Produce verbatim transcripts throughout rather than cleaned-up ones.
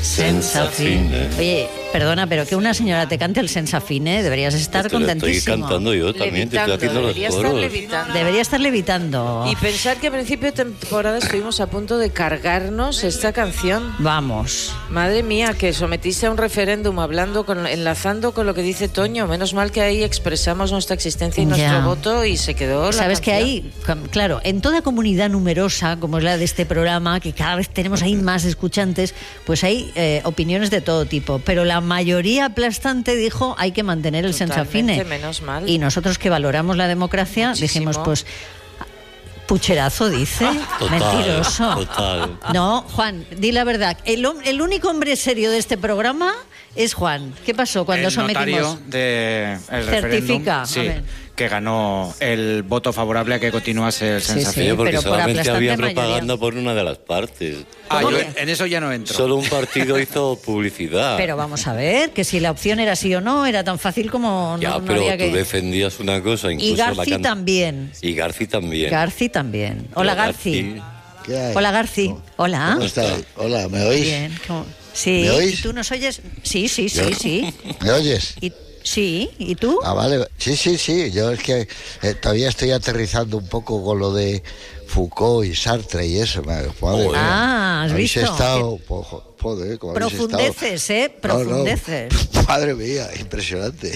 senza fine. Oye, perdona, pero que una señora te cante el senza fine, deberías estar Esto lo contentísimo. estoy cantando yo también, te estoy haciendo los debería coros. estar levitando. Debería estar levitando. Y pensar que a principio de temporada estuvimos a punto de cargarnos esta canción. Vamos. Madre mía, que sometiste a un referéndum hablando con, enlazando con lo que dice Toño. Menos mal que ahí expresamos nuestra existencia y nuestro Ya. voto y se quedó la Sabes que canción. hay, claro, en toda comunidad numerosa, como es la de este programa, que cada vez tenemos ahí más escuchantes, pues hay eh, opiniones de todo tipo. Pero la mayoría aplastante dijo hay que mantener el senza Totalmente, fine. menos mal. Y nosotros que valoramos la democracia Muchísimo. dijimos, pues, pucherazo dice, Total, mentiroso. total. No, Juan, di la verdad. El, hom- el único hombre serio de este programa es Juan. ¿Qué pasó cuando el sometimos? notario del Certifica, referéndum, sí, a ver. que ganó el voto favorable a que continuase el Sí, senza sí. fine. Sí, porque pero por solamente había aplastante propaganda mayoría. por una de las partes. Ah, ¿Cómo yo que? en eso ya no entro. Solo un partido hizo publicidad. Pero vamos a ver, que si la opción era sí o no, era tan fácil como ya, no, no pero había tú que... defendías una cosa, incluso Y la Garci can- también. Y Garci también. Garci también. Hola, Pero Garci. ¿Qué hay? Hola, Garci. Hola. ¿Cómo estáis? Hola, ¿me oís? Bien. ¿cómo? Sí. ¿Me oís? ¿Y tú nos oyes? Sí, sí, sí, Yo- sí. ¿Me oyes? Y, sí, ¿y tú? Ah, vale. Sí, sí, sí. Yo es que eh, todavía estoy aterrizando un poco con lo de Foucault y Sartre y eso. Madre Joder. mía. Ah, ¿has Habéis visto? estado... po- jo- Joder, ¿cómo habéis estado? Profundeces, ¿eh? No, no. Profundeces. Madre mía, impresionante.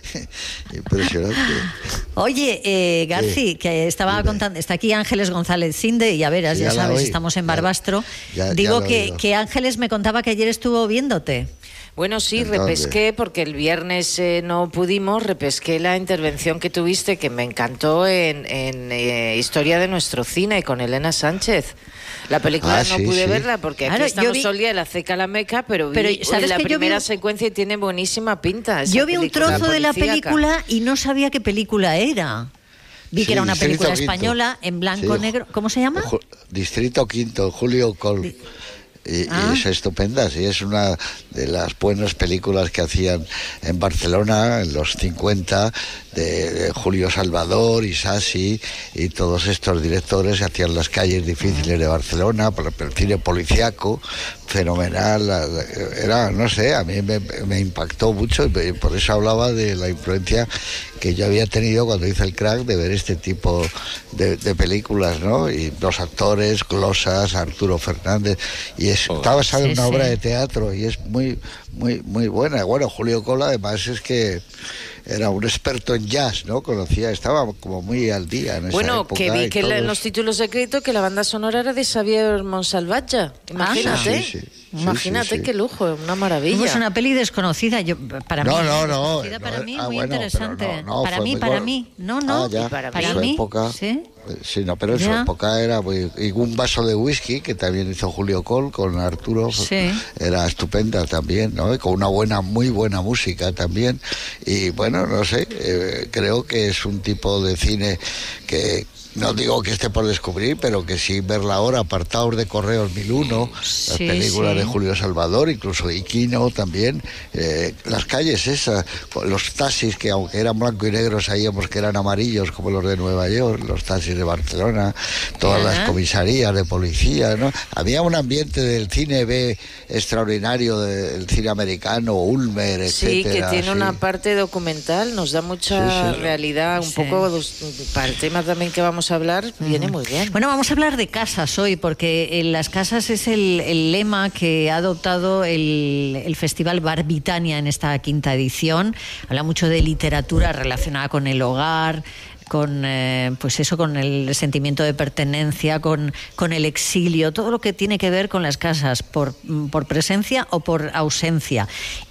Impresionante. Oye, eh, Garci, que estaba Dime. contando, está aquí Ángeles González Cinde, y ya verás, Sí, ya ya la sabes, oí. estamos en Ya- Barbastro. ya- ya Digo lo he que, oído. que Ángeles me contaba que ayer estuvo viéndote. Bueno, sí, Entonces- repesqué, porque el viernes eh, no pudimos, repesqué la intervención que tuviste, que me encantó, en, en eh, Historia de nuestro cine, con Elena Sánchez. La película Ah, no sí, pude sí. verla, porque aquí Claro, yo estamos vi- todo el día de la ceca a la meca, pero vi Pero, ¿sabes la que yo vi primera un- secuencia y tiene buenísima pinta. esa Yo vi un película trozo de la policíaca. película y no sabía qué película era. Vi Sí, que era una Distrito película Quinto. española en blanco Sí, negro. ¿Cómo se llama? Ju- Distrito Quinto, Julio Col. Di- Y, y Ah. es estupenda, sí, es una de las buenas películas que hacían en Barcelona en los cincuenta, de, de Julio Salvador y Sassi y todos estos directores hacían las calles difíciles de Barcelona, por el cine policiaco, fenomenal, la- la- era, no sé, a mí me, me impactó mucho y por eso hablaba de la influencia que yo había tenido cuando hice el crack de ver este tipo de, de películas, ¿no? Y los actores, Glosas, Arturo Fernández, y es, está basada Sí, en una sí. obra de teatro y es muy, muy, muy buena. Bueno, Julio Cola además es que era un experto en jazz, ¿no? Conocía, estaba como muy al día en esa Bueno, época. que vi y que la- en todos- los títulos de crédito que la banda sonora era de Xavier Monsalvatge. Imagínate. sí, sí, sí. Imagínate Sí, sí, sí. qué lujo, una maravilla. Es una peli desconocida. Yo, para No, mí, no, no, desconocida no, para mí, ah, muy bueno, interesante. pero no, no, para fue mí, muy para bueno. mí. No, no. Ah, ya, para en mí. su mí, época. sí. Sí, no, pero en su Ya. época era muy... Y un vaso de whisky, que también hizo Julio Col con Arturo, Sí. era estupenda también, ¿no? Y con una buena, muy buena música también. Y bueno, no sé, eh, creo que es un tipo de cine que... No digo que esté por descubrir, pero que sí verla ahora, Apartados de Correos mil uno, las Sí, películas sí. de Julio Salvador, incluso de Iquino también, eh, las calles esas, los taxis que aunque eran blanco y negro sabíamos que eran amarillos como los de Nueva York, los taxis de Barcelona, todas Ajá. las comisarías de policía, ¿no? Había un ambiente del cine B extraordinario, del cine americano, Ulmer, Sí, que etcétera, tiene sí. una parte documental, nos da mucha Sí, sí. realidad, un Sí. poco dos- para el tema también que vamos a hablar, viene muy bien. Bueno, vamos a hablar de casas hoy, porque en las casas es el, el lema que ha adoptado el, el Festival Barbitania en esta quinta edición. Habla mucho de literatura relacionada con el hogar, con eh, pues eso, con el sentimiento de pertenencia, con, con el exilio, todo lo que tiene que ver con las casas, por, por presencia o por ausencia.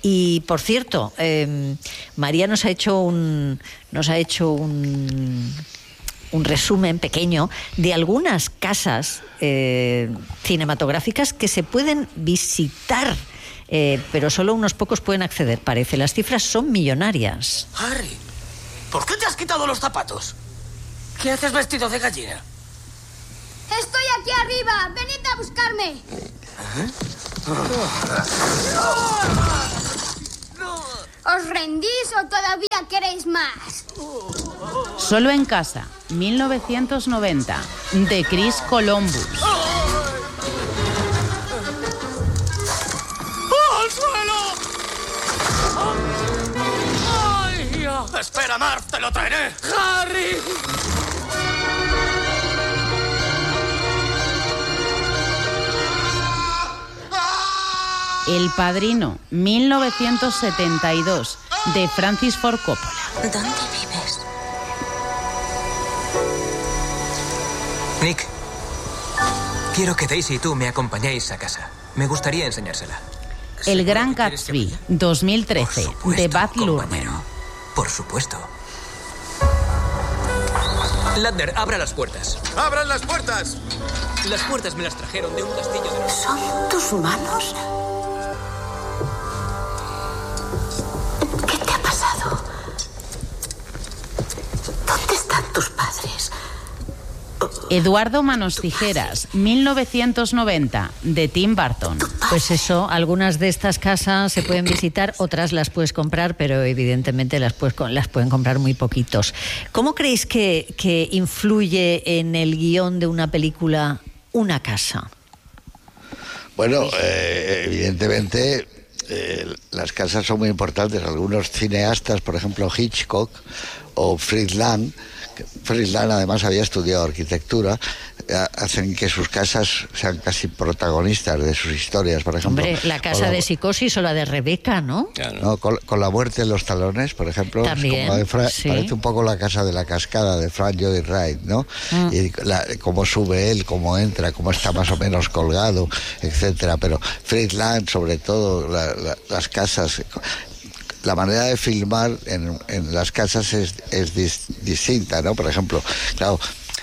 Y por cierto, eh, María nos ha hecho un nos ha hecho un un resumen pequeño de algunas casas eh, cinematográficas que se pueden visitar, eh, pero solo unos pocos pueden acceder, parece. Las cifras son millonarias. Harry, ¿por qué te has quitado los zapatos? ¿Qué haces vestido de gallina? ¡Estoy aquí arriba! ¡Venid a buscarme! ¿Os rendís o todavía queréis más? Solo en casa, mil novecientos noventa, de Chris Columbus. Espera, Marv, te lo traeré. ¡Harry! El Padrino, mil novecientos setenta y dos, de Francis Ford Coppola. ¿Dónde vives? Nick, quiero que Daisy y tú me acompañéis a casa. Me gustaría enseñársela. El Gran Gatsby, dos mil trece, supuesto, de Baz Luhrmann. compañero. Por supuesto. Ladner, abra las puertas. ¡Abran las puertas! Las puertas me las trajeron de un castillo de... ¿Son tus manos? ¿Qué te ha pasado? ¿Dónde están tus padres? Eduardo Manos Tijeras, mil novecientos noventa, de Tim Burton. Pues eso, algunas de estas casas se pueden visitar, otras las puedes comprar, pero evidentemente las, puedes, las pueden comprar muy poquitos. ¿Cómo creéis que, que influye en el guión de una película una casa? Bueno, eh, evidentemente eh, las casas son muy importantes. Algunos cineastas, por ejemplo Hitchcock o Fritz Lang, Fritz Lang además había estudiado arquitectura, hacen que sus casas sean casi protagonistas de sus historias, por ejemplo. Hombre, la casa la, de Psicosis o la de Rebeca, ¿no? no con, con La muerte en los talones, por ejemplo. También, como de Fra- sí. Parece un poco La casa de la cascada de Frank Lloyd Wright, ¿no? Mm. Y la, cómo sube él, cómo entra, cómo está más o menos colgado, etcétera. Pero Fritz Lang, sobre todo, la, la, las casas... La manera de filmar en, en las casas es, es dis, distinta, ¿no? Por ejemplo, claro,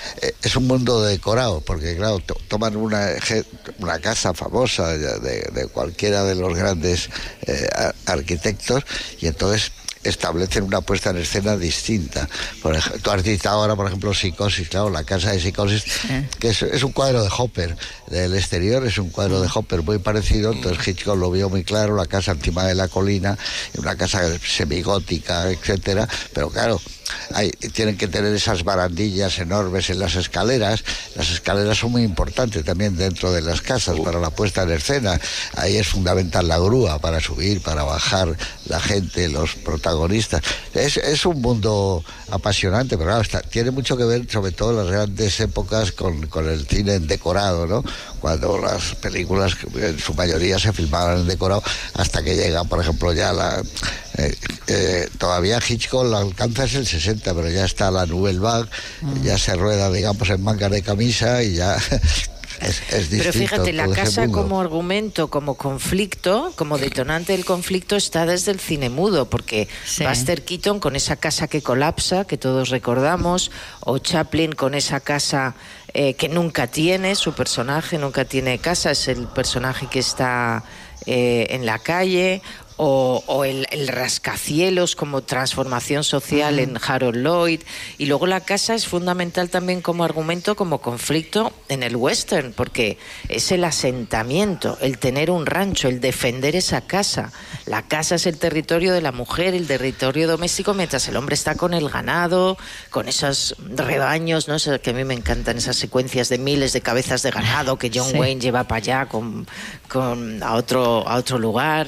es un mundo decorado, porque claro, to, toman una, una casa famosa de, de cualquiera de los grandes eh, arquitectos y entonces establecen una puesta en escena distinta. Por ejemplo, tú has citado ahora, por ejemplo, Psicosis, claro, la casa de Psicosis, sí. que es, es un cuadro de Hopper, del exterior es un cuadro de Hopper muy parecido, entonces Hitchcock lo vio muy claro, la casa encima de la colina, una casa semigótica, etcétera, pero claro, hay, tienen que tener esas barandillas enormes en las escaleras. Las escaleras son muy importantes también dentro de las casas para la puesta en escena. Ahí es fundamental la grúa para subir, para bajar la gente, los protagonistas. Es, es un mundo apasionante, pero claro, está, tiene mucho que ver sobre todo en las grandes épocas con, con el cine en decorado, ¿no? Cuando las películas en su mayoría se filmaban en decorado, hasta que llega, por ejemplo, ya la... Eh, eh, todavía Hitchcock la alcanza es el sesenta, pero ya está la Nouvelle Vague, mm. ya se rueda, digamos, en mangas de camisa y ya... Es, es Pero fíjate, la casa como argumento, como conflicto, como detonante del conflicto está desde el cine mudo, porque sí. Buster Keaton con esa casa que colapsa, que todos recordamos, o Chaplin con esa casa eh, que nunca tiene, su personaje nunca tiene casa, es el personaje que está eh, en la calle, o, o el, el rascacielos como transformación social uh-huh. en Harold Lloyd, y luego la casa es fundamental también como argumento, como conflicto en el western, porque es el asentamiento, el tener un rancho, el defender esa casa. La casa es el territorio de la mujer, el territorio doméstico, mientras el hombre está con el ganado, con esos rebaños, ¿no? Que a mí me encantan esas secuencias de miles de cabezas de ganado que John sí. Wayne lleva para allá con, con, a, otro, a otro lugar.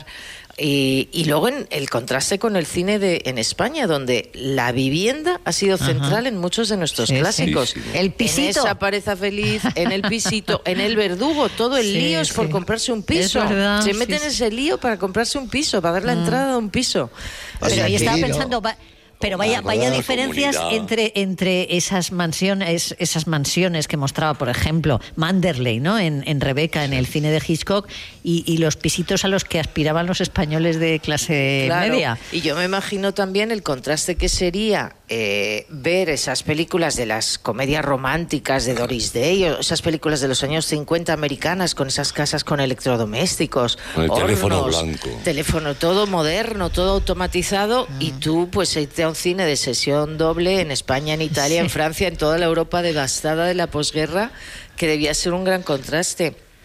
Y, y luego en el contraste con el cine de en España, donde la vivienda ha sido central Ajá. en muchos de nuestros sí, clásicos. Sí, sí. El pisito. En esa pareja feliz, en el pisito, en el verdugo, todo el sí, lío es sí. por comprarse un piso. Verdad, Se meten sí, en ese lío para comprarse un piso, para dar la mm. entrada a un piso. Pero yo estaba pensando... Va... Pero vaya, vaya diferencias entre, entre esas mansiones, esas mansiones que mostraba, por ejemplo, Manderley, ¿no? En, en Rebeca, en el cine de Hitchcock, y, y los pisitos a los que aspiraban los españoles de clase claro. media. Y yo me imagino también el contraste que sería eh, ver esas películas de las comedias románticas de Doris Day, o esas películas de los años cincuenta americanas, con esas casas con electrodomésticos, con el hornos, teléfono blanco, teléfono todo moderno, todo automatizado, mm. y tú pues te un cine de sesión doble en España, en Italia, sí. en Francia, en toda la Europa devastada de la posguerra, que debía ser un gran contraste.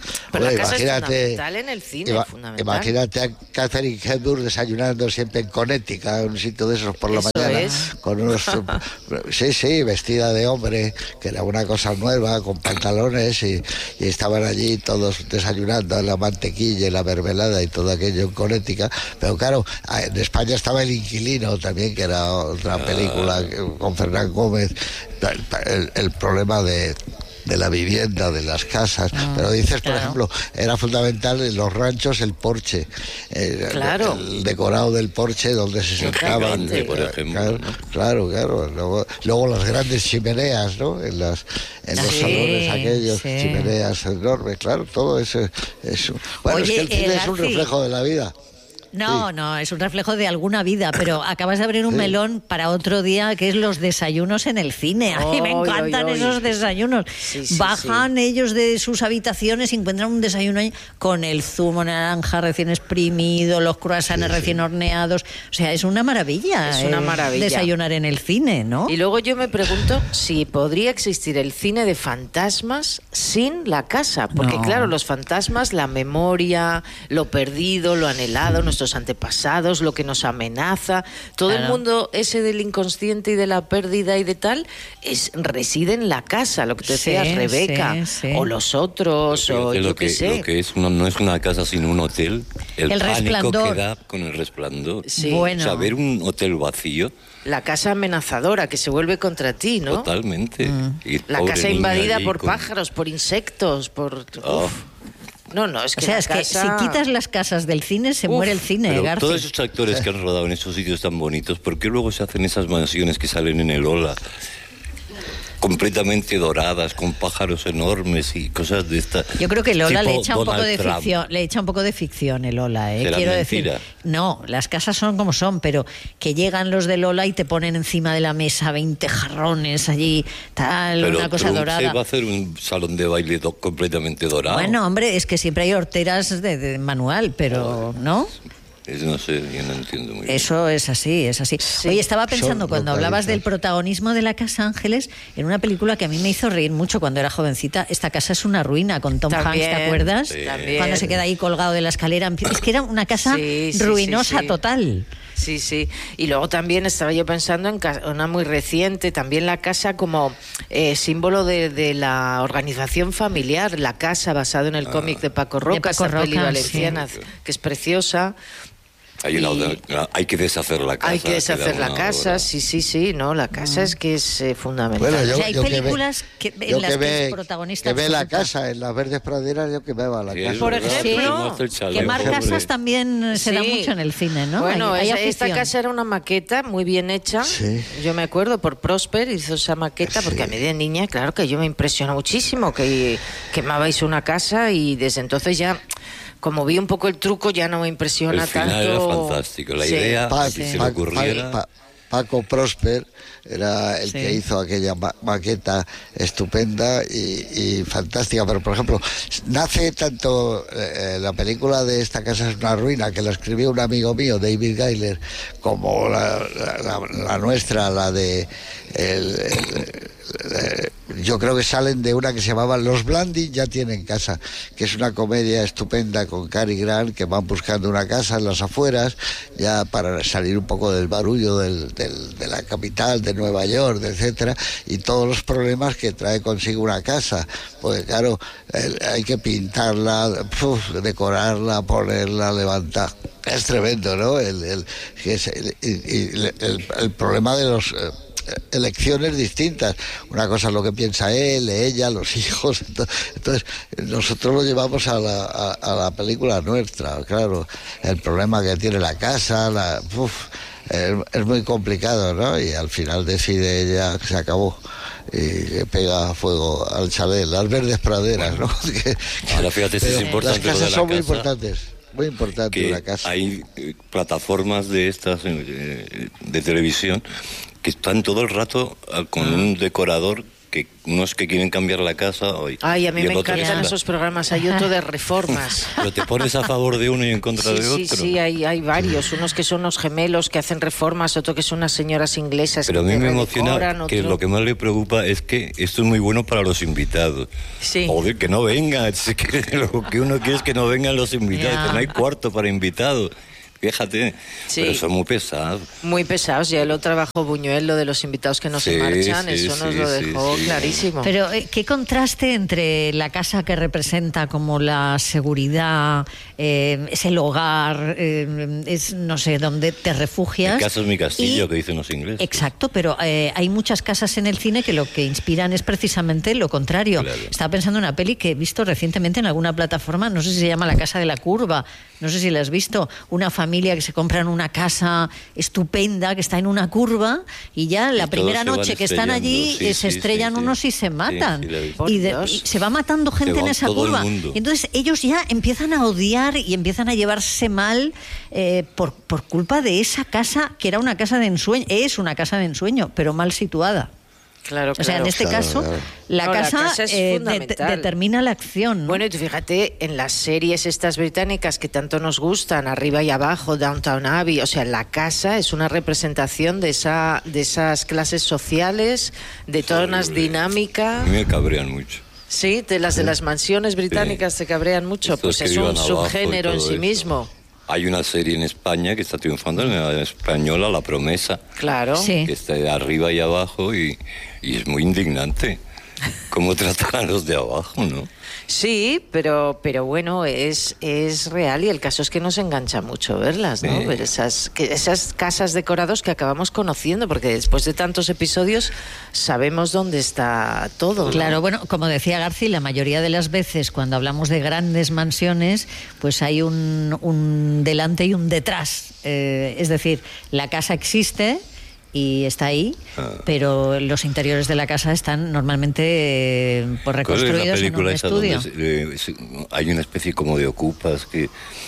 Pero Hombre, la casa imagínate, es fundamental en el cine, ima- fundamental. Imagínate a Catherine Hepburn desayunando siempre en Connecticut, en un sitio de esos por la Eso mañana, es. con unos... sí, sí, vestida de hombre, que era una cosa nueva, con pantalones, y, y estaban allí todos desayunando la mantequilla y la mermelada y todo aquello en Connecticut. Pero claro, en España estaba El Inquilino también, que era otra película con Fernán Gómez, el, el problema de... de la vivienda, de las casas, ah, pero dices, por claro. ejemplo, era fundamental en los ranchos el porche, eh, claro. el, el decorado del porche donde se sentaban, por ejemplo, claro, ¿no? claro, claro. Luego, luego las grandes chimeneas, ¿no? En las en los sí, salones aquellos, sí. chimeneas enormes, claro, todo eso, eso. Bueno, Oye, es que el cine eh, es un Garci, reflejo de la vida. No, sí. no, es un reflejo de alguna vida, pero acabas de abrir un sí. melón para otro día, que es los desayunos en el cine. A mí me encantan oy, oy. esos desayunos. Sí, sí, Bajan sí. ellos de sus habitaciones y encuentran un desayuno ahí con el zumo naranja recién exprimido, los croissants sí, recién sí. horneados. O sea, es una maravilla. Es una maravilla. Eh, desayunar en el cine, ¿no? Y luego yo me pregunto si podría existir el cine de fantasmas sin la casa. Porque no. claro, los fantasmas, la memoria, lo perdido, lo anhelado, nuestro antepasados, lo que nos amenaza, todo claro. el mundo ese del inconsciente y de la pérdida y de tal, es reside en la casa, lo que te decías, sí, Rebeca, sí, sí. o los otros, o yo qué sé. Lo que es una, no es una casa sino un hotel, el, el pánico resplandor. que da con el resplandor. Sí. Bueno. O sea, ver un hotel vacío. La casa amenazadora que se vuelve contra ti, ¿no? Totalmente. Mm. La casa invadida por con... pájaros, por insectos, por... Oh. Uf. No, no, es que o sea, es casa... que si quitas las casas del cine, se Uf, muere el cine, pero Garci. todos esos actores que han rodado en esos sitios tan bonitos, ¿por qué luego se hacen esas mansiones que salen en el Ola? Completamente doradas, con pájaros enormes y cosas de esta. Yo creo que Lola le echa un Donald poco de Trump. ficción, le echa un poco de ficción el Lola, ¿eh? ¿Será Quiero mentira? decir, no, las casas son como son, pero que llegan los de Lola y te ponen encima de la mesa veinte jarrones allí, tal, pero una cosa Trump dorada. Se va a hacer un salón de baile do- completamente dorado. Bueno, hombre, es que siempre hay horteras de, de manual, pero oh, ¿no? Es, no sé, yo no entiendo muy bien. Eso es así, es así. Sí. Oye, estaba pensando, Son cuando hablabas del protagonismo de la Casa Ángeles, en una película que a mí me hizo reír mucho cuando era jovencita, Esta casa es una ruina, con Tom También, Hanks, ¿te acuerdas? Sí. Cuando se queda ahí colgado de la escalera. Es que era una casa sí, sí, ruinosa sí, sí. total. Sí, sí. Y luego también estaba yo pensando en una muy reciente, también la casa como eh, símbolo de, de la organización familiar, la casa basado en el ah. cómic de Paco Roca, de Paco esa Roca, peli valenciana, sí. que es preciosa. Hay, una, y, hay que deshacer la casa. Hay que deshacer la casa, hora. sí, sí, sí, no, la casa mm. es que es eh, fundamental. Bueno, yo, o sea, hay yo películas que ve, que, en las que, ve, que es protagonista que ve la casa en las verdes praderas, yo que veo a la sí, casa. Por ejemplo, sí, quemar casas también se sí. da mucho en el cine, ¿no? Bueno, hay, hay esa, esta casa era una maqueta muy bien hecha. Sí. Yo me acuerdo, por Prosper hizo esa maqueta, sí. porque a mí de niña, claro que yo me impresionó muchísimo que quemabais una casa y desde entonces ya... Como vi un poco el truco, ya no me impresiona el final tanto. Era fantástico. La sí. idea, pa, si sí. se le ocurriera... Pa, pa, Paco Prosper era el sí. que hizo aquella ma- maqueta estupenda y, y fantástica. Pero, por ejemplo, nace tanto eh, la película de Esta casa es una ruina, que la escribió un amigo mío, David Geiler, como la, la, la, la nuestra, la de... El, el, yo creo que salen de una que se llamaba Los Blanding ya tienen casa, que es una comedia estupenda con Cary Grant, que van buscando una casa en las afueras ya para salir un poco del barullo del, del, de la capital de Nueva York, etcétera, y todos los problemas que trae consigo una casa, porque claro, el, hay que pintarla, puf, decorarla, ponerla, levantar. Es tremendo, ¿no? El, el, el, el, el, el problema de los... Eh, elecciones distintas, una cosa es lo que piensa él, ella, los hijos, entonces nosotros lo llevamos a la, a, a la película nuestra, claro, el problema que tiene la casa, la, uf, es, es muy complicado, ¿no? Y al final decide ella que se acabó y pega fuego al chalet, las verdes praderas, ¿no? que, Ahora fíjate si es importante. Las casas son casa, muy importantes. Muy importante que la casa. Hay eh, plataformas de estas eh, de televisión que están todo el rato con un decorador que unos que quieren cambiar la casa hoy. Ay, a mí me encantan esos programas, hay otro de reformas. Pero te pones a favor de uno y en contra sí, de sí, otro. Sí, sí, hay, hay varios, unos que son unos gemelos que hacen reformas, otro que son unas señoras inglesas. Pero que a mí me emociona que otro... lo que más le preocupa es que esto es muy bueno para los invitados. Sí. Joder, que no vengan, es que lo que uno quiere es que no vengan los invitados, yeah. que no hay cuarto para invitados. Fíjate, sí. Pero son muy pesados. Muy pesados, ya lo trabajó Buñuel, lo de los invitados que no sí, se marchan, sí, eso nos sí, lo dejó sí, clarísimo. Pero qué contraste entre la casa que representa como la seguridad, eh, es el hogar, eh, es no sé, donde te refugias. Mi casa es mi castillo, y, que dicen los ingleses. Exacto, pero eh, hay muchas casas en el cine que lo que inspiran es precisamente lo contrario. Claro. Estaba pensando en una peli que he visto recientemente en alguna plataforma, no sé si se llama La Casa de la Curva, no sé si la has visto, una familia que se compran una casa estupenda que está en una curva y ya la y primera noche que están allí sí, se estrellan sí, sí, unos sí. y se matan sí, sí, y, de, y se va matando gente en esa curva y entonces ellos ya empiezan a odiar y empiezan a llevarse mal eh, por, por culpa de esa casa que era una casa de ensueño, es una casa de ensueño pero mal situada. Claro, claro. O sea, en este claro, caso, claro. La, no, casa la casa es eh, fundamental. de, determina la acción, ¿no? Bueno, y tú fíjate, en las series estas británicas que tanto nos gustan, Arriba y Abajo, Downton Abbey, o sea, la casa es una representación de esa de esas clases sociales, de toda una dinámica. A mí me cabrean mucho. Sí, de las de las mansiones británicas sí. te cabrean mucho, Estos pues es un subgénero en sí eso. mismo. Hay una serie en España que está triunfando, en la española, La Promesa. Claro. Sí. Que está de arriba y abajo y, y es muy indignante cómo tratan a los de abajo, ¿no? Sí, pero pero bueno, es es real y el caso es que nos engancha mucho verlas, ¿no? Sí. Ver esas, que, esas casas decorados que acabamos conociendo, porque después de tantos episodios sabemos dónde está todo, ¿no? Claro, bueno, como decía García, la mayoría de las veces cuando hablamos de grandes mansiones, pues hay un, un delante y un detrás. Eh, es decir, la casa existe y está ahí, ah. pero los interiores de la casa están normalmente eh, pues reconstruidos en un estudio. Donde, eh, hay una especie como de ocupas que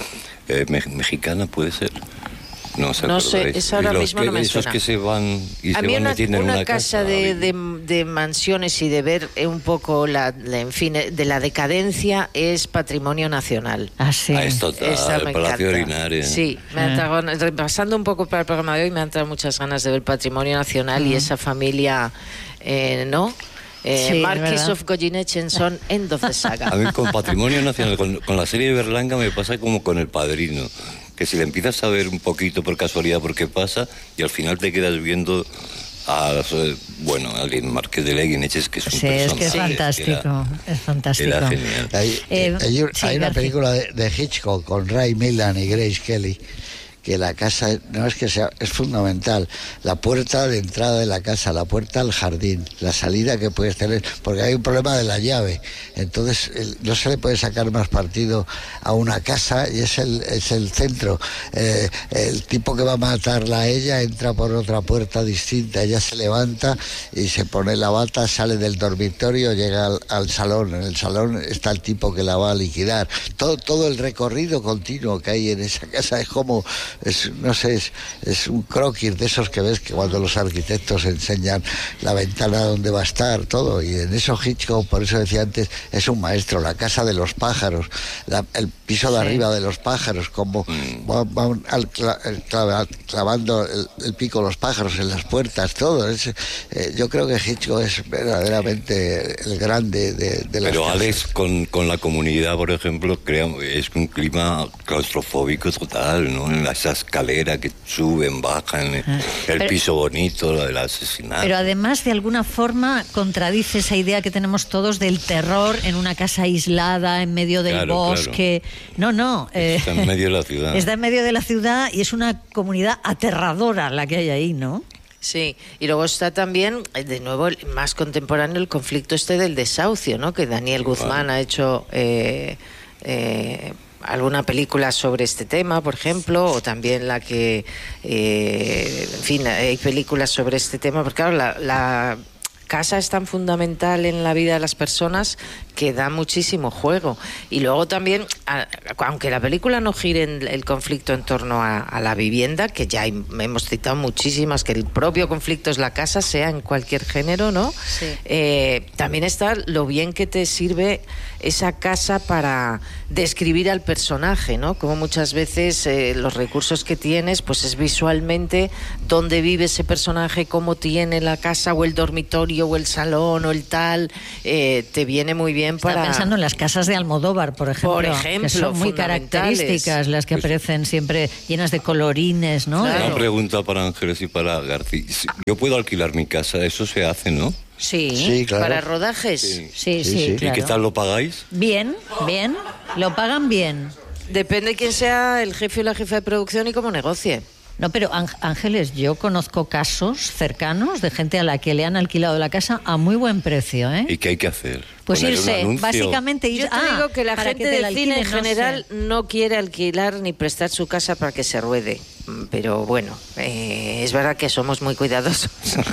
eh, me, mexicana puede ser. No, no sé, esa ahora mismo que, no me esos suena. que se van y a se mí van una, metiendo una en una casa, casa de, de, de mansiones y de ver un poco la, la en fin de la decadencia es patrimonio nacional. Ah, sí. Ah, es total, el Palacio de Linares. Sí, me ah. han tragado, repasando un poco para el programa de hoy, me han traído muchas ganas de ver patrimonio nacional uh-huh. y esa familia, eh, ¿no? Eh, sí, Marquis of Goyenechen son en doce saga. A mí con Patrimonio Nacional, con, con la serie de Berlanga me pasa como con El Padrino, que si le empiezas a ver un poquito por casualidad por qué pasa y al final te quedas viendo a, bueno, alguien Marqués de Leguineches, que es un sí, personaje. es que es fantástico, era, es fantástico. Era genial. Hay, eh, hay, un, sí, hay una García. película de, de Hitchcock con Ray Milland y Grace Kelly, que la casa no es que sea, es fundamental. La puerta de entrada de la casa, la puerta al jardín, la salida que puedes tener, porque hay un problema de la llave. Entonces el, no se le puede sacar más partido a una casa y es el, es el centro. Eh, el tipo que va a matarla a ella entra por otra puerta distinta, ella se levanta y se pone la bata, sale del dormitorio, llega al, al salón. En el salón está el tipo que la va a liquidar. Todo, todo el recorrido continuo que hay en esa casa es como... Es, no sé, es, es un croquis de esos que ves que cuando los arquitectos enseñan la ventana donde va a estar, todo, y en eso Hitchcock, por eso decía antes, es un maestro. La casa de los pájaros, la, el piso de sí. arriba de los pájaros, como van, van al, clav, clavando el, el pico los pájaros en las puertas, todo. Es, eh, yo creo que Hitchcock es verdaderamente el grande de, de las Pero casas. Alex, con, con la comunidad, por ejemplo, crea, es un clima claustrofóbico total, ¿no? En las escalera que suben, bajan, ah. el pero, piso bonito, lo del asesinato. Pero además, de alguna forma, contradice esa idea que tenemos todos del terror en una casa aislada, en medio del claro, bosque. Claro. No, no. Eh, está en medio de la ciudad. Está en medio de la ciudad y es una comunidad aterradora la que hay ahí, ¿no? Sí, y luego está también, de nuevo, más contemporáneo, el conflicto este del desahucio, ¿no? Que Daniel Guzmán vale. ha hecho... Eh, eh, alguna película sobre este tema, por ejemplo, o también la que, eh, en fin, hay películas sobre este tema, porque claro, la, la casa es tan fundamental en la vida de las personas que da muchísimo juego. Y luego también, a, aunque la película no gire en el conflicto en torno a, a la vivienda, que ya hay, hemos citado muchísimas, que el propio conflicto es la casa, sea en cualquier género, ¿no? Sí. Eh, también está lo bien que te sirve esa casa para describir al personaje, ¿no? Como muchas veces eh, los recursos que tienes, pues es visualmente dónde vive ese personaje, cómo tiene la casa o el dormitorio o el salón o el tal, eh, te viene muy bien para... Estaba pensando en las casas de Almodóvar, por ejemplo, por ejemplo que son muy características, las que aparecen siempre llenas de colorines, ¿no? Una Claro. pregunta para Ángeles y para García. Yo puedo alquilar mi casa, eso se hace, ¿no? Sí, Sí, claro. para rodajes. Sí. sí, sí, Sí, sí. ¿Y claro. qué tal lo pagáis? Bien, bien, lo pagan bien. Depende quién sea el jefe o la jefa de producción y cómo negocie. No, pero Ángel- Ángeles, yo conozco casos cercanos de gente a la que le han alquilado la casa a muy buen precio, ¿eh? ¿Y qué hay que hacer? Pues ¿Poner un irse, anuncio? básicamente ir. Yo te ah, digo que la para gente te del la cine en alquilen, no general sé. no quiere alquilar ni prestar su casa para que se ruede. Mm, Pero bueno, eh, es verdad que somos muy cuidadosos.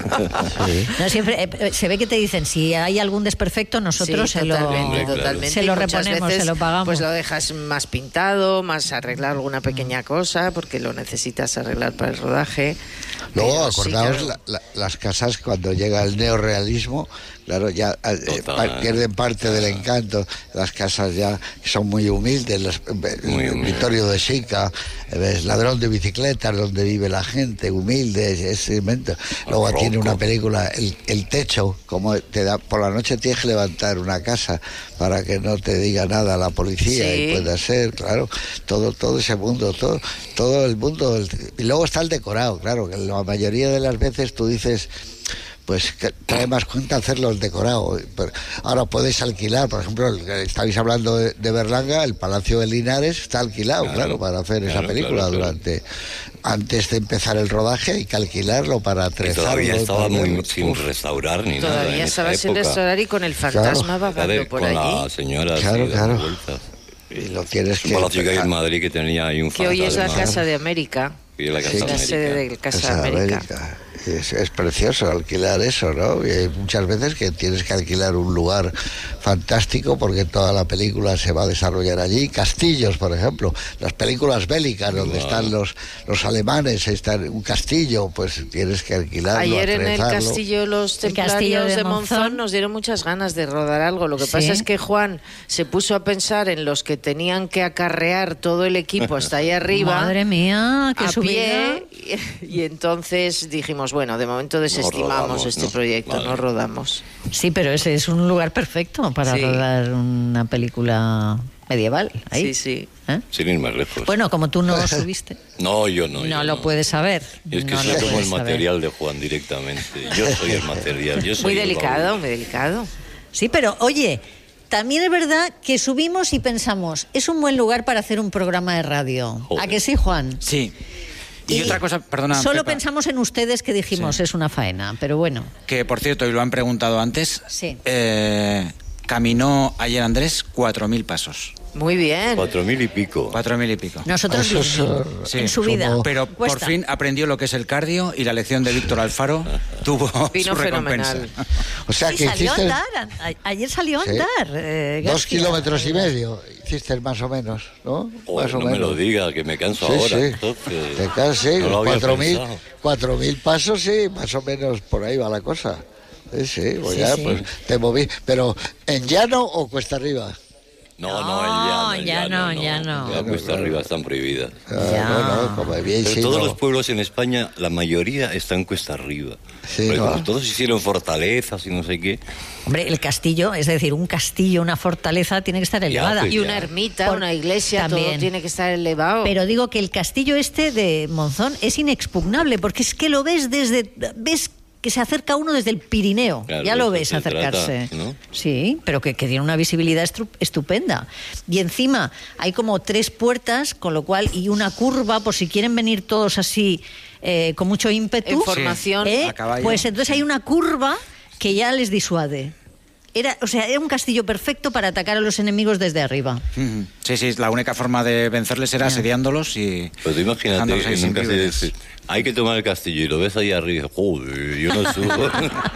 No, siempre eh, se ve que te dicen, si hay algún desperfecto, nosotros Sí, se, lo, totalmente, Claro. totalmente. se lo Y muchas reponemos, veces, se lo pagamos. Pues lo dejas más pintado, más arreglar alguna pequeña cosa, porque lo necesitas arreglar para el rodaje. Luego, Pero sí, acordaos, claro. la- la- las casas cuando llega el neorrealismo, claro, ya eh, Total. pa- pierden parte del encanto. Las casas ya son muy humildes, los, eh, Muy el humildes. Vittorio de Sica, eh, ves, ladrón de bicicletas, donde vive la gente, humilde, es invento. Luego Barroco. tiene una película, el, el techo, como te da, por la noche tienes que levantar una casa para que no te diga nada la policía, Sí. y pueda ser, claro, todo, todo ese mundo, todo, todo el mundo. el- y luego está el decorado, claro, que la mayoría de las veces tú dices, pues que trae más cuenta hacerlo el decorado. Pero ahora podéis alquilar, por ejemplo, el que estáis hablando de, de Berlanga, el Palacio de Linares está alquilado, claro, Claro, para hacer esa claro, película. claro, claro. Durante antes de empezar el rodaje hay que alquilarlo para Y trezarlo. todavía estaba para- muy sin Uf, restaurar ni nada. en Todavía esa estaba sin época. restaurar y con el fantasma Claro. vagando por con allí. la señora así, Claro, dando claro. vueltas. y lo tienes Es un que palacio que hay en Madrid que tenía ahí un Que hoy es la fantasma. Casa de América. Y la Casa Sí. de La América. sede de Casa Casa de de América. América. Es, es precioso alquilar eso, ¿no? Y hay muchas veces que tienes que alquilar un lugar fantástico porque toda la película se va a desarrollar allí. Castillos, por ejemplo, las películas bélicas donde Wow. están los, los alemanes, está un castillo, pues tienes que alquilarlo. Ayer en el atrezarlo. castillo Los El Templarios castillo de de Monzón Monzón nos dieron muchas ganas de rodar algo. Lo que Sí. pasa es que Juan se puso a pensar en los que tenían que acarrear todo el equipo hasta ahí arriba. Madre mía, qué a subida. pie, y, y entonces dijimos, bueno, de momento desestimamos rodamos, este ¿no? proyecto, Vale. no rodamos. Sí, pero ese es un lugar perfecto para Sí. rodar una película medieval. Ahí. Sí, sí. ¿Eh? Sin ir más lejos. Bueno, como tú no subiste, no, yo no. no, yo lo puedes saber. Y es que no soy lo como el puedes saber. material de Juan directamente. Yo soy el material. Yo soy Muy el delicado, baúl. muy delicado. Sí, pero oye, también es verdad que subimos y pensamos, es un buen lugar para hacer un programa de radio. Joder. ¿A que sí, Juan? Sí. Y, Y otra cosa, perdona. Solo Pepa, pensamos en ustedes que dijimos, Sí. es una faena, pero bueno. que por cierto, y lo han preguntado antes, Sí. eh, caminó ayer Andrés cuatro mil pasos. Muy bien. Cuatro mil y pico. Cuatro mil y pico. Nosotros Eso es, bien, Sí, en su vida. somos- Pero Cuesta. por fin aprendió lo que es el cardio y la lección de Víctor Alfaro tuvo Vino su recompensa. fenomenal. O sea Sí, que salió a hiciste andar. a- Ayer salió a Sí. andar. eh, dos García. kilómetros y medio, hiciste más o menos, ¿no? Joder, más o no me menos. lo diga, que me canso Sí, ahora. sí. Entonces, Te cansas, sí, no lo había cuatro mil, pensado. cuatro mil pasos, sí, más o menos por ahí va la cosa. Sí, sí, pues Sí, ya, sí. pues te moví. Pero, ¿en llano o cuesta arriba? No, No, no, el llano, el ya llano, no, ya no. La cuesta arriba están prohibidas. Ah, Ya. no, no, como bien, Pero sí, todos no. los pueblos en España, la mayoría están cuesta arriba. Sí, Porque ¿no? como todos hicieron fortalezas y no sé qué. Hombre, el castillo, es decir, un castillo, una fortaleza, tiene que estar elevada. pues Y una Ya. ermita, Por- una iglesia, también. todo tiene que estar elevado. Pero digo que el castillo este de Monzón es inexpugnable, porque es que lo ves desde... ves que se acerca uno desde el Pirineo, Claro, ya lo de ves eso se acercarse. trata, ¿no? Sí, pero que, que tiene una visibilidad estru- estupenda. Y encima hay como tres puertas, con lo cual, y una curva, por si quieren venir todos así eh, con mucho ímpetu. En formación. ¿eh? A caballo. Pues entonces hay una curva que ya les disuade. Era, o sea, era un castillo perfecto para atacar a los enemigos desde arriba. Ujú. Sí, sí, la única forma de vencerles era asediándolos y... Pero tú imagínate, dejándolos ahí en sin un castillo, víveres. dices, hay que tomar el castillo y lo ves ahí arriba y dices, joder, yo no subo.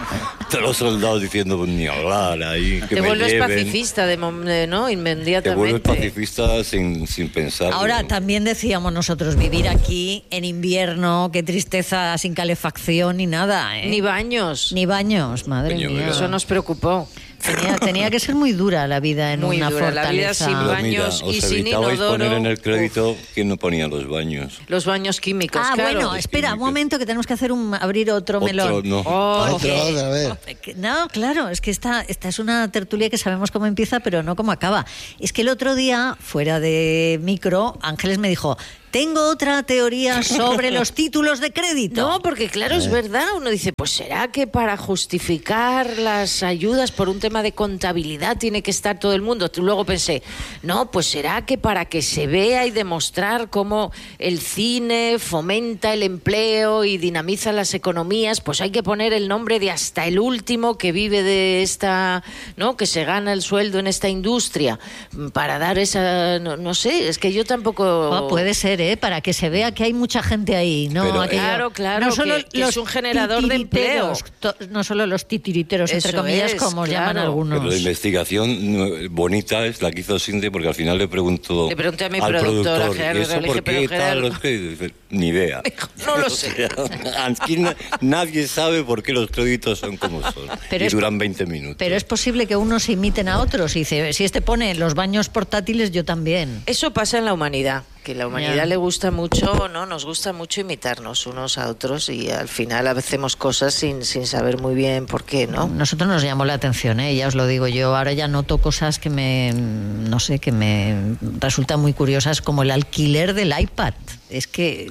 todos los soldados diciendo pues, ni hablar ahí. Que te me vuelves lleven. pacifista, de, de, ¿no? Inmediatamente. Te vuelves pacifista sin, sin pensar. Ahora, ¿no? también decíamos nosotros, vivir aquí en invierno, qué tristeza, sin calefacción ni nada, ¿eh? Ni baños. Ni baños, madre Coño, mía. ¿verdad? Eso nos preocupó. Tenía, tenía que ser muy dura la vida en Muy una dura, fortaleza. la vida sin Pero mira, baños y os sin evitabais inodoro. poner en el crédito quién no ponía los baños. Los baños químicos, Ah, claro. bueno, espera, un momento que tenemos que hacer un abrir otro, Otro, melón. no. Oh, Otro, otra vez. No, claro, es que esta, esta es una tertulia que sabemos cómo empieza, pero no cómo acaba. Es que el otro día, fuera de micro, Ángeles me dijo, tengo otra teoría sobre los títulos de crédito. No, porque claro, es verdad. Uno dice, pues será que para justificar las ayudas por un tema de contabilidad tiene que estar todo el mundo. Luego pensé, no, pues será que para que se vea y demostrar cómo el cine fomenta el empleo y dinamiza las economías, pues hay que poner el nombre de hasta el último que vive de esta, ¿no? Que se gana el sueldo en esta industria para dar esa, no, no sé, es que yo tampoco. Oh, puede ser, ¿eh? Para que se vea que hay mucha gente ahí, ¿no? Pero, Aquello- Claro, claro, no solo que- que los es un generador de titiriteros, empleo. to- no solo los titiriteros, entre Eso comillas, es, como llaman claro. algunos. Pero la investigación eh, bonita es la que hizo Sinde, porque al final le preguntó Le pregunté a mi al productora, productor, Gerardo, ¿y eso le dije, por pero qué Gerardo- tal los créditos? Dice, ni idea. No lo sé. Aquí na- nadie sabe por qué los créditos son como son. Pero y es- duran veinte minutos. Pero es posible que unos imiten a otros. Y dice, si este pone los baños portátiles, yo también. Eso pasa en la humanidad, que a la humanidad Ya. le gusta mucho, ¿no? Nos gusta mucho imitarnos unos a otros y al final hacemos cosas sin, sin saber muy bien por qué, ¿no? Nosotros nos llamó la atención, ¿eh? Ya os lo digo yo. Ahora ya noto cosas que me, no sé, que me resultan muy curiosas, como el alquiler del iPad. Es que,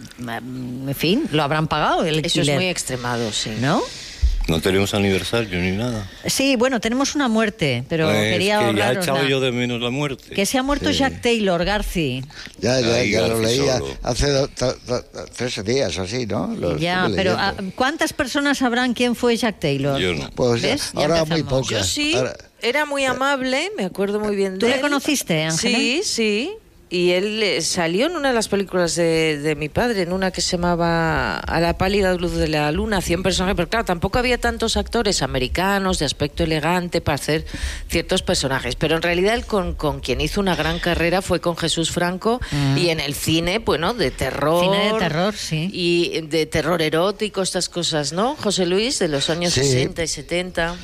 en fin, lo habrán pagado el Eso alquiler. es muy extremado, sí. ¿No? No tenemos aniversario ni nada. Sí, bueno, tenemos una muerte, pero Eh, quería es que ya he ahorrarosla. echado yo de menos la muerte. Que se ha muerto Sí. Jack Taylor, Garci. Ya, ya, Ahí, ya lo Garci leía solo. hace do- to- to- tres días o así, ¿no? Lo Ya, estuve pero leyendo. ah, ¿cuántas personas sabrán quién fue Jack Taylor? Yo no. Pues ya, ¿Ves? Ya ahora muy empezamos. pocas. Yo sí, Ahora- era muy amable, me acuerdo muy bien de ¿Tú le él. conociste, Ángela? Sí, sí. Y él eh, salió en una de las películas de, de mi padre, en una que se llamaba A la pálida luz de la luna, cien personajes, pero claro, tampoco había tantos actores americanos de aspecto elegante para hacer ciertos personajes, pero en realidad él con, con quien hizo una gran carrera fue con Jesús Franco Mm. y en el cine, bueno, de terror. Cine de terror, sí. Y de terror erótico, estas cosas, ¿no? José Luis, de los años Sí. sesenta y setenta.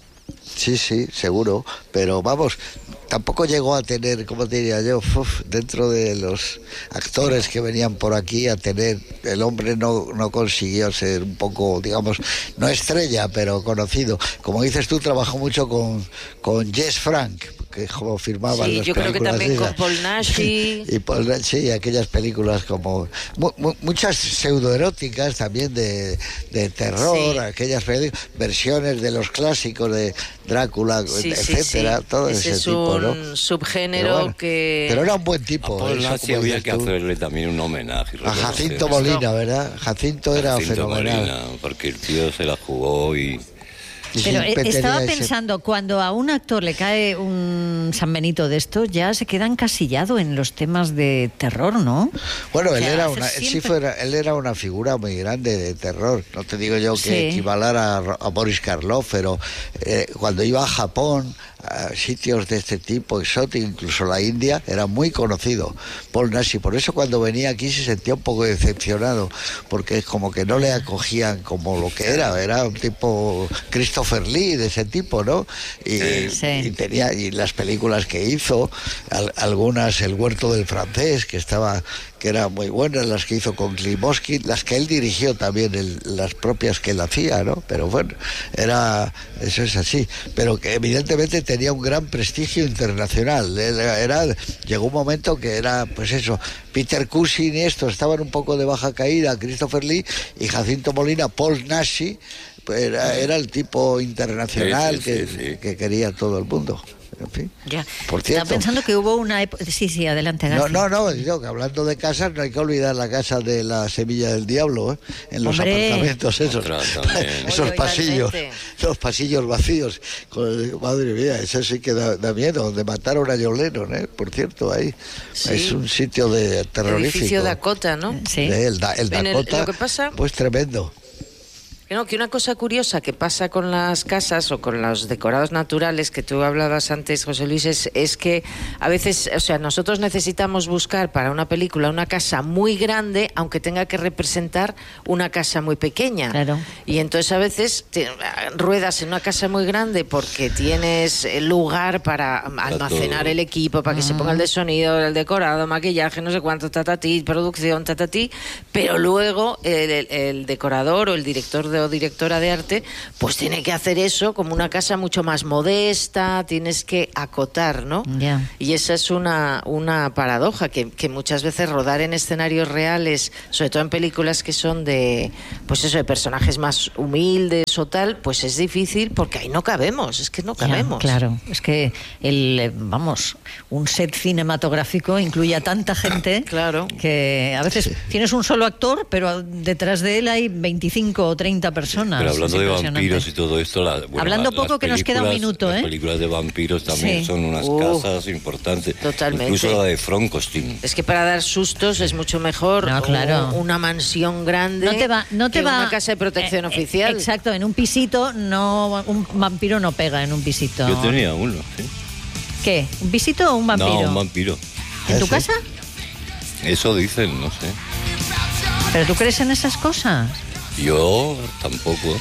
Sí, sí, seguro. Pero vamos, tampoco llegó a tener, ¿cómo te diría yo? Uf, dentro de los actores que venían por aquí a tener, el hombre no, no consiguió ser un poco, digamos, no estrella, pero conocido. Como dices tú, trabajó mucho con, con Jess Frank, que como firmaban Sí, las yo creo que películas también con esas. Paul Nashi. Y Paul Nashi, y aquellas películas como mu- mu- muchas pseudoeróticas también de, de terror, Sí. aquellas peli- versiones de los clásicos de Drácula, Sí, sí, etcétera, sí. todo Ese ese es tipo, un ¿no? subgénero Pero bueno, que... Pero era un buen tipo. A Paul eso, Nashi como había dices que tú. hacerle también un homenaje. A Jacinto reconocer. Molina, ¿verdad? Jacinto era Jacinto fenomenal. Molina, porque el tío se la jugó y... Y Pero siempre eh, estaba tenía ese- pensando, cuando a un actor le cae un San Benito de esto, ya se queda encasillado en los temas de terror, ¿no? Bueno, O él sea, era hacer una, él sí siempre- fuera, él era una figura muy grande de terror. No te digo yo que Sí. equivalara a, a Boris Karloff, pero eh, cuando iba a Japón, a sitios de este tipo, exóticos, incluso la India, era muy conocido Paul Nashi. Por eso cuando venía aquí se sentía un poco decepcionado, porque es como que no le acogían como lo que era. Era un tipo Christopher Lee, de ese tipo, ¿no? Y, Sí. y tenía y las películas que hizo, al- algunas El huerto del francés, que estaba que eran muy buenas, las que hizo con Klimovsky, las que él dirigió también, el- las propias que él hacía, ¿no? Pero bueno, era eso es así, pero que evidentemente tenía un gran prestigio internacional. Era, era- llegó un momento que era, pues eso, Peter Cushing y esto estaban un poco de baja caída, Christopher Lee y Jacinto Molina, Paul Nashi, pues era, era el tipo internacional Sí, sí, que, sí, sí. que quería todo el mundo. En fin. Ya. Por Estaba cierto. pensando que hubo una época... Sí, sí, adelante, No, García. no, no, digo que hablando de casas no hay que olvidar la casa de la Semilla del Diablo, ¿eh? En los Hombre. apartamentos esos, Otra también. esos Oye, pasillos, totalmente. los pasillos vacíos. Con- madre mía, eso sí que da, da miedo, donde mataron a John Lennon, ¿eh? Por cierto, ahí Sí. es un sitio de terrorífico. Edificio Dakota, ¿no? Sí. Eh, El, Da- el En el- Dakota, lo que pasa- pues tremendo. No, que una cosa curiosa que pasa con las casas o con los decorados naturales que tú hablabas antes, José Luis, es, es que a veces, o sea, nosotros necesitamos buscar para una película una casa muy grande, aunque tenga que representar una casa muy pequeña. Claro. Y entonces a veces te, ruedas en una casa muy grande porque tienes lugar para almacenar el equipo, para que uh-huh. se ponga el de sonido, el decorado, maquillaje, no sé cuánto, tatatí, producción, tatatí, pero luego el, el, el decorador o el director de o directora de arte, pues tiene que hacer eso como una casa mucho más modesta, tienes que acotar, ¿no? Yeah. Y esa es una, una paradoja, que, que muchas veces rodar en escenarios reales, sobre todo en películas que son de, pues eso, de personajes más humildes o tal, pues es difícil porque ahí no cabemos, es que no cabemos. Yeah, claro, es que el, vamos, un set cinematográfico incluye a tanta gente claro. que a veces sí. tienes un solo actor, pero detrás de él hay veinticinco o treinta personas. Pero hablando de vampiros y todo esto, la, bueno, hablando la, poco que nos queda un minuto, las ¿eh? Las películas de vampiros también sí. son unas uh, casas importantes. Totalmente. Incluso la de Frankenstein. Es que para dar sustos es mucho mejor no, claro. una mansión grande no te va, no te que va, una casa de protección eh, oficial. Exacto, en un pisito no, un vampiro no pega en un pisito. Yo tenía uno, ¿sí? ¿Qué? ¿Un pisito o un vampiro? No, un vampiro. ¿En tu casa? Eso dicen, no sé. ¿Pero tú crees en esas cosas? Yo tampoco.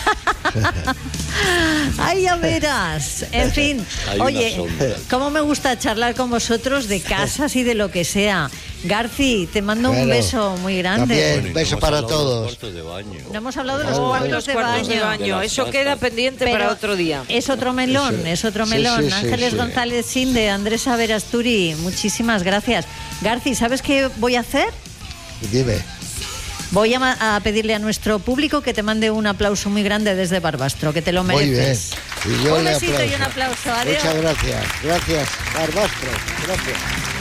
Ay, ya verás. En fin, hay oye, cómo me gusta charlar con vosotros de casas y de lo que sea. Garci, te mando bueno, un beso muy grande. También, bueno, beso no para todos. No hemos hablado de los oh, cuartos de baño. De baño. De Eso queda pendiente Pero para otro día. Es otro melón, Eso. es otro melón. Sí, sí, Ángeles sí, sí. González Sinde, Andrés Averasturi, muchísimas gracias. Garci, ¿sabes qué voy a hacer? Dime. Voy a, a pedirle a nuestro público que te mande un aplauso muy grande desde Barbastro, que te lo mereces. Muy bien. Y yo un le besito aplauso. y un aplauso. Adiós. Muchas gracias. Gracias, Barbastro. Gracias.